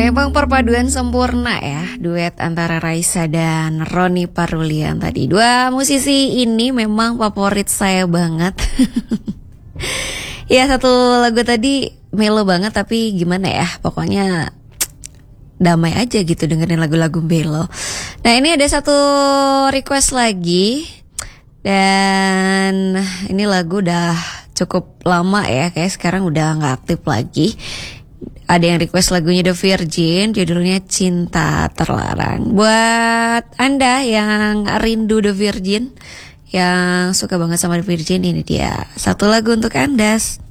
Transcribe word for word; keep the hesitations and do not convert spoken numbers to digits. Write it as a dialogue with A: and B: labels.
A: Memang perpaduan sempurna ya, duet antara Raisa dan Ronny Parulian tadi. Dua musisi ini memang favorit saya banget. Ya, satu lagu tadi melo banget, tapi gimana ya, pokoknya damai aja gitu dengerin lagu-lagu melo. Nah, ini ada satu request lagi, dan ini lagu udah cukup lama ya, kayak sekarang udah gak aktif lagi. Ada yang request lagunya The Virgin, judulnya Cinta Terlarang. Buat Anda yang rindu The Virgin, yang suka banget sama The Virgin, ini dia satu lagu untuk Anda.